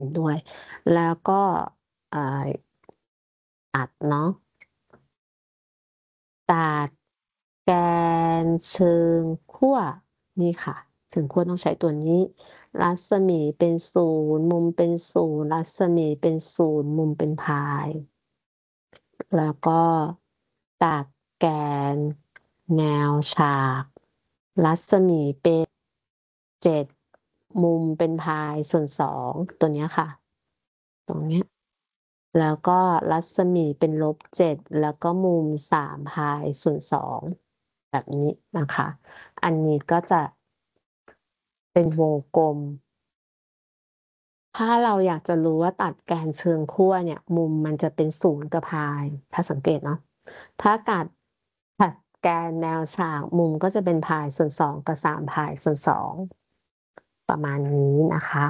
ด้วย แล้วก็ อ่า ตัดเนาะ ตัด แกนเชิงขั้ว นี่ค่ะ เชิงขั้วต้องใช้ตัวนี้ รัศมีเป็น 0 มุมเป็น 0 รัศมีเป็น 0 มุมเป็นพาย แล้วก็ตัดแกนแนวฉาก รัศมี เป็น 7 มุมเป็นพายส่วน 2 ตัวเนี้ยค่ะ ตรงเนี้ย แล้วก็รัศมีเป็น -7 แล้วก็มุม 3 พายส่วน 2 แบบนี้นะคะ อันนี้ก็จะ เป็นวงกลม ถ้าเราอยากจะรู้ว่าตัดแกนเชิงขั้วเนี่ย มุมมันจะเป็น 0 กับพาย ถ้าสังเกตเนาะ ถ้าตัดแกนแนวฉาก มุมก็จะเป็นพายส่วน 2 กับ 3 พายส่วน 2 ประมาณนี้นะคะ